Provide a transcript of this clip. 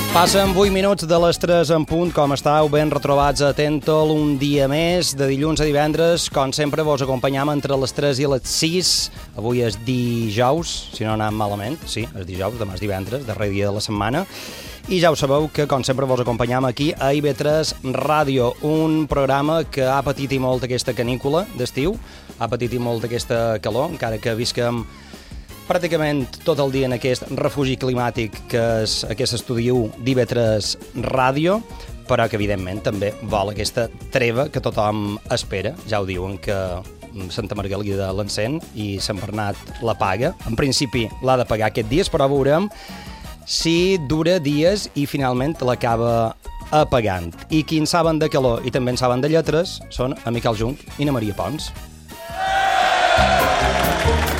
Passen 8 minuts de les 3 en punt. Com estàu? Ben retrobats a Tentol un dia més, de dilluns a divendres. Com sempre, vos acompanyam entre les 3 i les 6. Avui és dijous, si no anem malament. Sí, és dijous, demà és divendres, darrer dia de la setmana. I ja ho sabeu que, com sempre, vos acompanyam aquí a IB3 Ràdio, un programa que ha patit i molt aquesta canícula d'estiu, ha patit i molt aquesta calor, encara que visquem pràcticament tot el dia en aquest refugi climàtic que és aquest estudi d'IB3 Ràdio, però que evidentment també vol aquesta treva que tothom espera. Ja ho diuen que Santa Margalida l'encén i Sant Bernat la paga. En principi l'ha de pagar aquests dies, però veurem si dura dies i finalment l'acaba apagant. I qui en saben de calor i també en saben de lletres són en Miquel Junc i na Maria Pons.